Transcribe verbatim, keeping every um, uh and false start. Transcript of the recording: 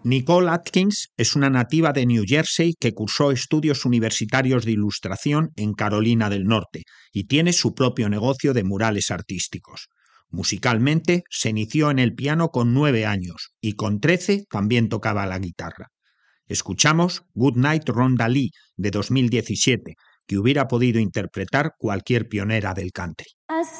Nicole Atkins es una nativa de New Jersey que cursó estudios universitarios de ilustración en Carolina del Norte y tiene su propio negocio de murales artísticos. Musicalmente se inició en el piano con nueve años y con trece también tocaba la guitarra. Escuchamos Good Night Rhonda Lee de dos mil diecisiete, que hubiera podido interpretar cualquier pionera del country.